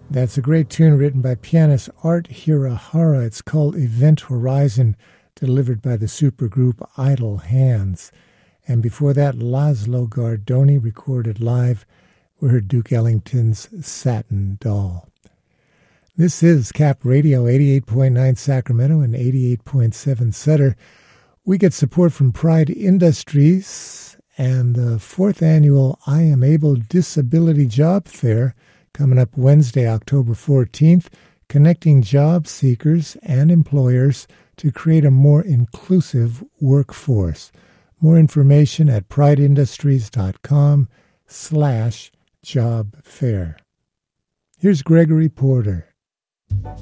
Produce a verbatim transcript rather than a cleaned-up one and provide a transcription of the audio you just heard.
That's a great tune written by pianist Art Hirahara. It's called Event Horizon, delivered by the supergroup Idle Hands. And before that, Laszlo Gardoni recorded live. We heard Duke Ellington's Satin Doll. This is Cap Radio, eighty-eight point nine Sacramento and eighty-eight point seven Sutter. We get support from Pride Industries and the fourth annual I Am Able Disability Job Fair coming up Wednesday, October fourteenth, connecting job seekers and employers to create a more inclusive workforce. More information at prideindustries.com slash job fair. Here's Gregory Porter.